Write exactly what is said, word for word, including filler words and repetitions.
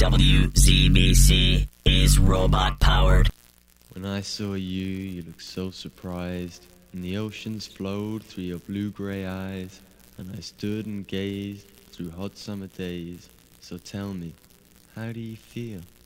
W Z B C is robot powered. When I saw you, you looked so surprised, and the oceans flowed through your blue-grey eyes, and I stood and gazed through hot summer days. So tell me, how do you feel?